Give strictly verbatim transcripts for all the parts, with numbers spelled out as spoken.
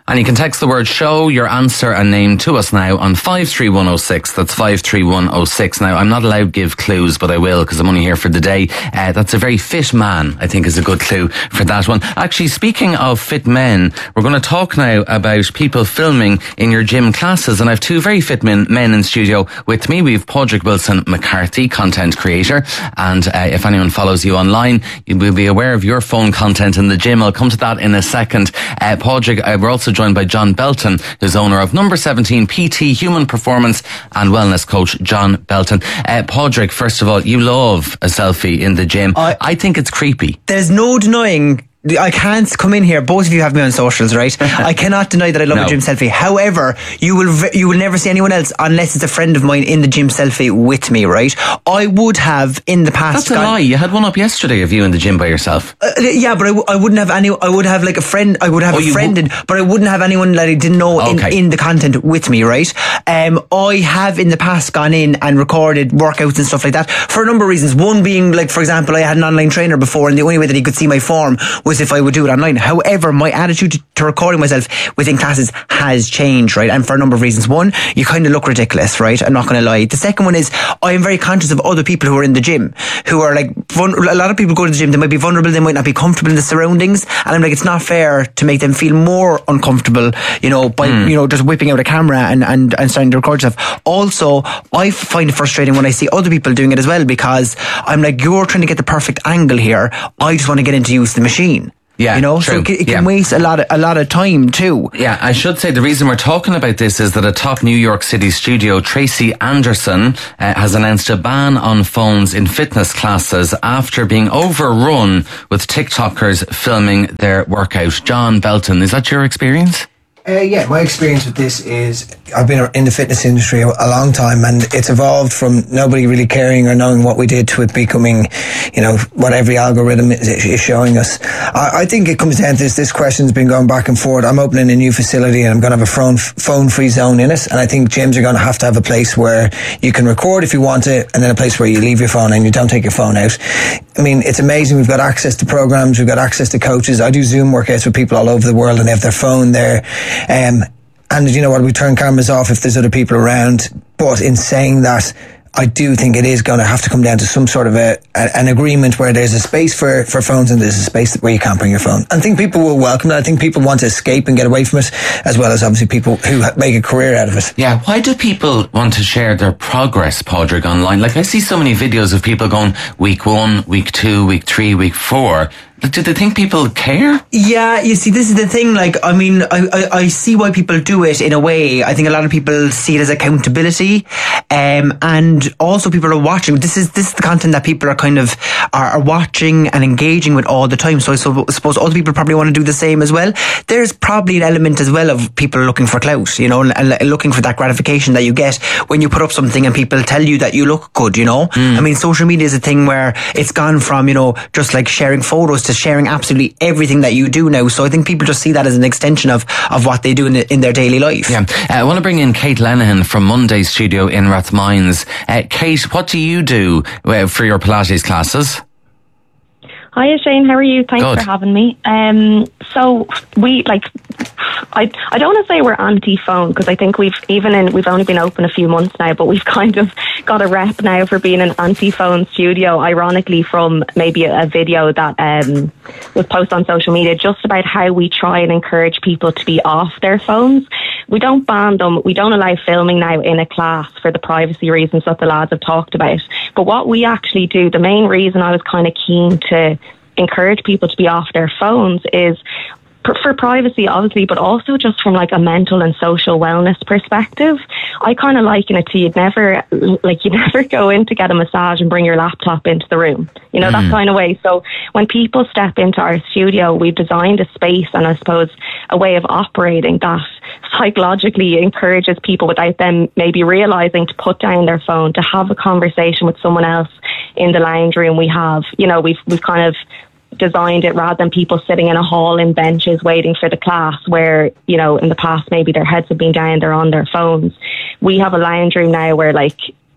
And you can text the word show, your answer and name to us now on five three one oh six. That's five three one oh six. Now, I'm not allowed to give clues, but I will because I'm only here for the day. Uh, that's a very fit man, I think, is a good clue for that one. Actually, speaking of fit men, we're going to talk now about people filming in your gym classes. And I have two very fit men, men in studio with me. We have Padraig Wilson McCarthy, content creator. And uh, if anyone follows you online, you will be aware of your phone content in the gym. I'll come to that in a second. Uh, Padraig, uh, we're also joined by John Belton, who's owner of Number seventeen P T, Human Performance and Wellness Coach John Belton. Uh, Padraig, first of all, you love a selfie in the gym. I, I think it's creepy. There's no denying... I can't come in here. Both of you have me on socials, right? I cannot deny that I love no. a gym selfie. However, you will you will never see anyone else unless it's a friend of mine in the gym selfie with me, right? I would have in the past. That's a gone, lie. You had one up yesterday of you in the gym by yourself. Uh, yeah, but I, w- I wouldn't have any. I would have like a friend. I would have oh, a friend, w- in, but I wouldn't have anyone that I didn't know okay. in, in the content with me, right? Um, I have in the past gone in and recorded workouts and stuff like that for a number of reasons. One being, like, for example, I had an online trainer before, and the only way that he could see my form was if I would do it online. However, my attitude to, to recording myself within classes has changed, right? And for a number of reasons. One, you kind of look ridiculous, right? I'm not going to lie. The second one is I am very conscious of other people who are in the gym who are like, vul- a lot of people go to the gym, they might be vulnerable, they might not be comfortable in the surroundings, and I'm like, it's not fair to make them feel more uncomfortable, you know, by, mm. you know, just whipping out a camera and, and, and starting to record stuff. Also, I find it frustrating when I see other people doing it as well, because I'm like, you're trying to get the perfect angle here. I just want to get into use the machine. Yeah, you know, true. so it, it can yeah. waste a lot of a lot of time too. Yeah, I should say the reason we're talking about this is that a top New York City studio, Tracy Anderson, uh, has announced a ban on phones in fitness classes after being overrun with TikTokers filming their workout. John Belton, is that your experience? Uh, yeah, my experience with this is I've been in the fitness industry a, a long time, and it's evolved from nobody really caring or knowing what we did to it becoming, you know, what every algorithm is, is showing us. I, I think it comes down to this. This question's been going back and forth. I'm opening a new facility and I'm going to have a phone, phone-free zone in it, and I think gyms are going to have to have a place where you can record if you want it, and then a place where you leave your phone and you don't take your phone out. I mean, it's amazing. We've got access to programs. We've got access to coaches. I do Zoom workouts with people all over the world, and they have their phone there. Um, and you know what, we turn cameras off if there's other people around. But in saying that, I do think it is going to have to come down to some sort of a, a an agreement where there's a space for, for phones and there's a space where you can't bring your phone. I think people will welcome that. I think people want to escape and get away from it, as well as obviously people who make a career out of it. Yeah, why do people want to share their progress, Padraig, online? Like, I see so many videos of people going week one, week two, week three, week four. Do they think people care? Yeah, you see, this is the thing. Like, I mean, I, I, I see why people do it in a way. I think a lot of people see it as accountability, um, and also people are watching. This is this is the content that people are kind of are, are watching and engaging with all the time. So I so, suppose other people probably want to do the same as well. There's probably an element as well of people looking for clout, you know, and looking for that gratification that you get when you put up something and people tell you that you look good. You know, mm. I mean, social media is a thing where it's gone from, you know, just like sharing photos to sharing absolutely everything that you do now. So I think people just see that as an extension of, of what they do in, in their daily life. Yeah, uh, I want to bring in Kate Lenihan from Monday Studio in Rathmines. Uh, Kate, what do you do uh, for your Pilates classes? Hiya Shane, how are you? Thanks Good. for having me. Um, so we like, I I don't want to say we're anti-phone, because I think we've even in we've only been open a few months now, but we've kind of got a rep now for being an anti-phone studio. Ironically, from maybe a, a video that um was posted on social media just about how we try and encourage people to be off their phones. We don't ban them. We don't allow filming now in a class for the privacy reasons that the lads have talked about. But what we actually do, the main reason I was kind of keen to encourage people to be off their phones is for privacy, obviously, but also just from like a mental and social wellness perspective. I kind of liken it to you'd never, like you never go in to get a massage and bring your laptop into the room, you know, mm. that kind of way. So when people step into our studio, we've designed a space and I suppose a way of operating that psychologically encourages people without them maybe realising to put down their phone, to have a conversation with someone else in the lounge room. We have, you know, we've we've kind of designed it rather than people sitting in a hall in benches waiting for the class where, you know, in the past maybe their heads have been down, they're on their phones. We have a lounge room now where like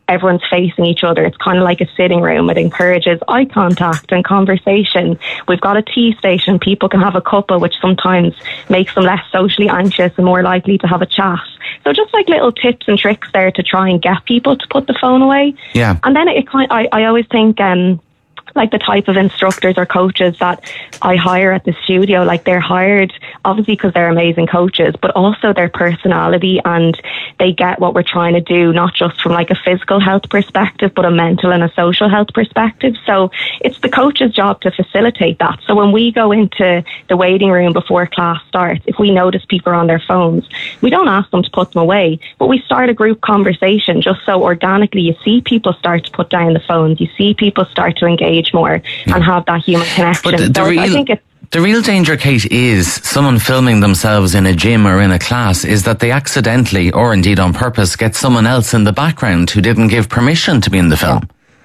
everyone's facing each other. It's kind of like a sitting room. It encourages eye contact and conversation. We've got a tea station. People can have a cuppa, which sometimes makes them less socially anxious and more likely to have a chat. So just like little tips and tricks there to try and get people to put the phone away. Yeah. And then it kind I, I always think um like the type of instructors or coaches that I hire at the studio, like they're hired obviously because they're amazing coaches, but also their personality, and they get what we're trying to do, not just from like a physical health perspective, but a mental and a social health perspective. So it's the coach's job to facilitate that. So when we go into the waiting room before class starts, if we notice people are on their phones, we don't ask them to put them away, but we start a group conversation just so organically you see people start to put down the phones, you see people start to engage more yeah. and have that human connection. But the, the so real, I think it's the real danger, Kate, is someone filming themselves in a gym or in a class is that they accidentally, or indeed on purpose, get someone else in the background who didn't give permission to be in the film.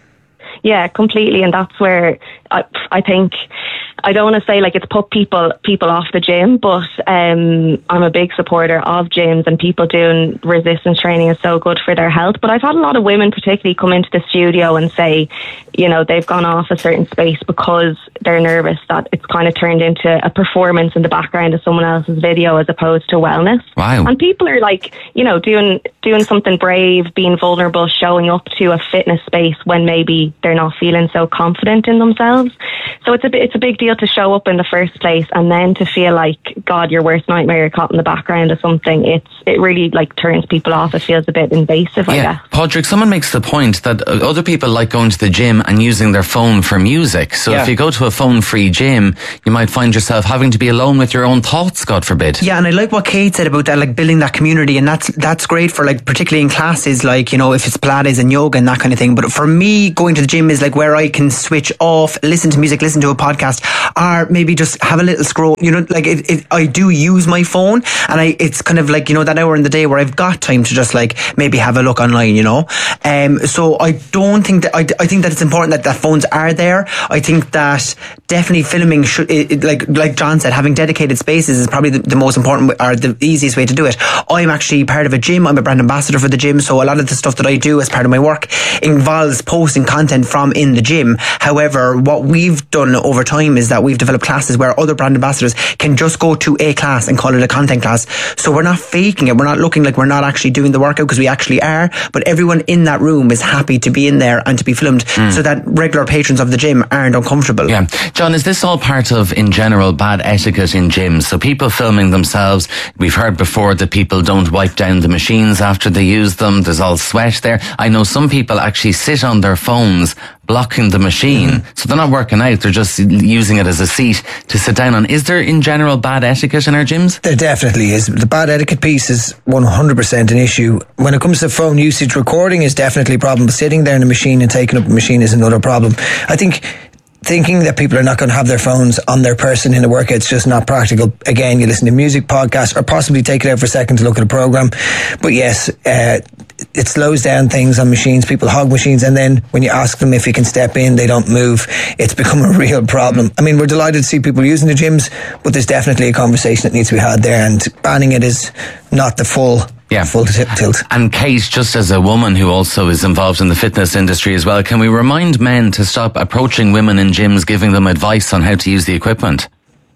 Yeah, completely. And that's where I, I think, I don't want to say like it's put people people off the gym, but um, I'm a big supporter of gyms, and people doing resistance training is so good for their health. But I've had a lot of women particularly come into the studio and say, you know, they've gone off a certain space because they're nervous that it's kind of turned into a performance in the background of someone else's video as opposed to wellness. Wow. And people are like, you know, doing doing something brave, being vulnerable, showing up to a fitness space when maybe they're not feeling so confident in themselves. So it's a it's a big deal to show up in the first place, and then to feel like, God, your worst nightmare, you're caught in the background of something. It's it really like turns people off. It feels a bit invasive, I yeah. guess. Padraig, someone makes the point that other people like going to the gym and using their phone for music. So yeah. if you go to a phone-free gym, you might find yourself having to be alone with your own thoughts, God forbid. Yeah, and I like what Kate said about that, like building that community, and that's that's great for like particularly in classes, like, you know, if it's Pilates and yoga and that kind of thing. But for me, going to the gym is like where I can switch off, listen to music, listen to a podcast, or maybe just have a little scroll. You know, like it, it, I do use my phone, and I it's kind of like, you know, that hour in the day where I've got time to just like maybe have a look online, you know. Um, so I don't think that I, I think that it's important that the phones are there. I think that definitely filming should, it, it, like like John said, having dedicated spaces is probably the, the most important or the easiest way to do it. I'm actually part of a gym. I'm a brand ambassador for the gym, so a lot of the stuff that I do as part of my work involves posting content from in the gym. However, what we've done over time is that we've developed classes where other brand ambassadors can just go to a class and call it a content class. So we're not faking it. We're not looking like we're not actually doing the workout, because we actually are. But everyone in that room is happy to be in there and to be filmed, mm. so that regular patrons of the gym aren't uncomfortable. Yeah. John, is this all part of, in general, bad etiquette in gyms? So people filming themselves, we've heard before that people don't wipe down the machines after they use them. There's all sweat there. I know some people actually sit on their phones blocking the machine. Mm-hmm. So they're not working out, they're just using it as a seat to sit down on. Is there in general bad etiquette in our gyms? There definitely is. The bad etiquette piece is one hundred percent an issue. When it comes to phone usage, recording is definitely a problem, but sitting there in a machine and taking up a machine is another problem. I think thinking that people are not going to have their phones on their person in a workout is just not practical. Again, you listen to music, podcasts, or possibly take it out for a second to look at a program. But yes, uh, it slows down things on machines. People hog machines, and then when you ask them if you can step in, they don't move. It's become a real problem. I mean, we're delighted to see people using the gyms, but there's definitely a conversation that needs to be had there, and banning it is not the full Yeah. full t- tilt. And Kate, just as a woman who also is involved in the fitness industry as well, can we remind men to stop approaching women in gyms, giving them advice on how to use the equipment?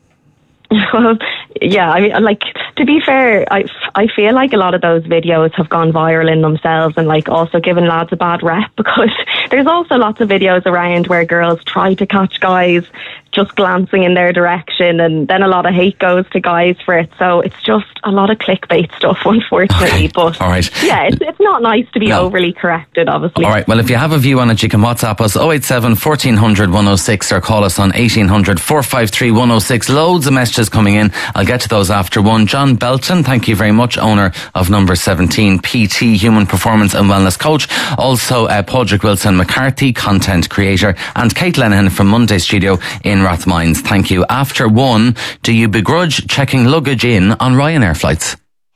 Well, yeah, I mean, like, to be fair, I, I feel like a lot of those videos have gone viral in themselves, and like also given lads a bad rep, because there's also lots of videos around where girls try to catch guys just glancing in their direction, and then a lot of hate goes to guys for it. So it's just a lot of clickbait stuff, unfortunately. Okay. But all right. yeah, it's, it's not nice to be no. overly corrected, obviously. All right, well, if you have a view on it, you can WhatsApp us oh eight seven, fourteen hundred, one oh six, or call us on eighteen hundred, four five three, one oh six. Loads of messages coming in. I'll get to those after one. John Belton, thank you very much, owner of Number seventeen P T, Human Performance and Wellness Coach. Also, uh, Padraig Wilson McCarthy, content creator, and Kate Lenihan from Monday Studio in Rathmines. Thank you. After one, do you begrudge checking luggage in on Ryanair flights?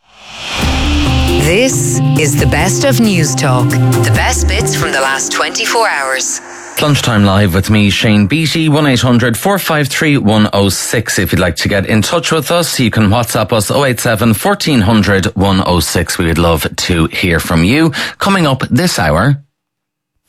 This is the best of News Talk. The best bits from the last twenty-four hours. Lunchtime Live with me, Shane Beattie, one eight hundred, four five three, one oh six. If you'd like to get in touch with us, you can WhatsApp us oh eight seven, fourteen hundred, one oh six. We would love to hear from you. Coming up this hour,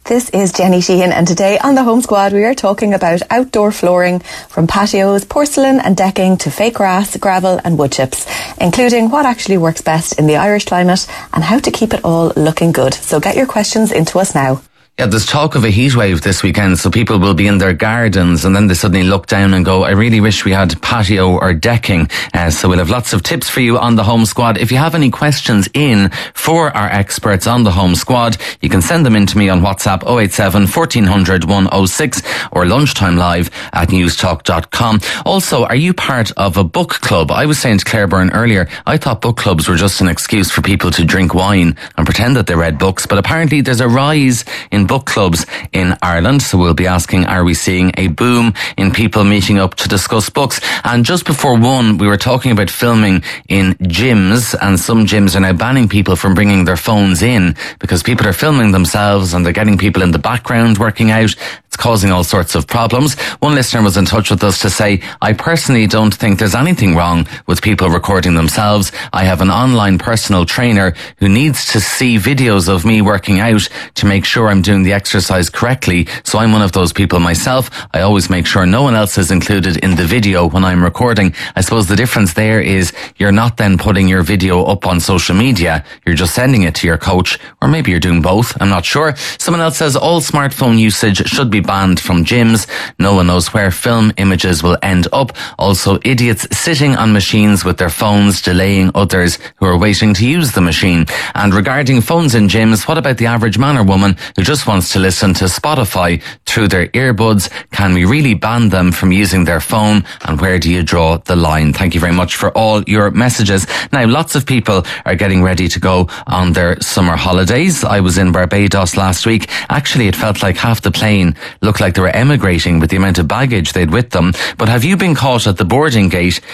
This is Jenny Sheehan, and today on the Home Squad we are talking about outdoor flooring, from patios, porcelain and decking to fake grass, gravel and wood chips, including what actually works best in the Irish climate and how to keep it all looking good. So get your questions into us now. Yeah, there's talk of a heat wave this weekend, so people will be in their gardens and then they suddenly look down and go, I really wish we had patio or decking. Uh, so we'll have lots of tips for you on the Home Squad. If you have any questions in for our experts on the Home Squad, you can send them in to me on WhatsApp oh eight seven, fourteen hundred, one oh six or lunchtime live at newstalk dot com. Also, are you part of a book club? I was saying to Claire Byrne earlier, I thought book clubs were just an excuse for people to drink wine and pretend that they read books, but apparently there's a rise in book clubs in Ireland, so we'll be asking, are we seeing a boom in people meeting up to discuss books? And just before one, we were talking about filming in gyms, and some gyms are now banning people from bringing their phones in because people are filming themselves and they're getting people in the background working out. It's causing all sorts of problems. One listener was in touch with us to say, I personally don't think there's anything wrong with people recording themselves. I have an online personal trainer who needs to see videos of me working out to make sure I'm doing the exercise correctly. So I'm one of those people myself. I always make sure no one else is included in the video when I'm recording. I suppose the difference there is you're not then putting your video up on social media. You're just sending it to your coach, or maybe you're doing both. I'm not sure. Someone else says all smartphone usage should be banned from gyms. No one knows where film images will end up. Also, idiots sitting on machines with their phones, delaying others who are waiting to use the machine. And regarding phones in gyms, what about the average man or woman who just wants to listen to Spotify through their earbuds? Can we really ban them from using their phone? And where do you draw the line? Thank you very much for all your messages. Now, lots of people are getting ready to go on their summer holidays. I was in Barbados last week. Actually, it felt like half the plane looked like they were emigrating with the amount of baggage they'd with them. But have you been caught at the boarding gate